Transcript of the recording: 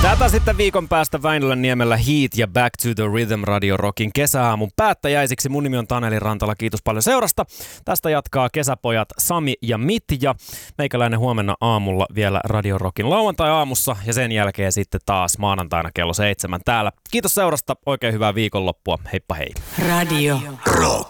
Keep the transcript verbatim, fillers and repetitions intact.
Tätä sitten viikon päästä Väinölän niemellä Heat ja Back to the Rhythm Radio Rockin kesäaamun päättäjäisiksi. Mun nimi on Taneli Rantala, kiitos paljon seurasta. Tästä jatkaa kesäpojat Sami ja Mitja. Meikäläinen huomenna aamulla vielä Radio Rockin lauantai-aamussa ja sen jälkeen sitten taas maanantaina kello seitsemän täällä. Kiitos seurasta, oikein hyvää viikonloppua, heippa hei. Radio Rock.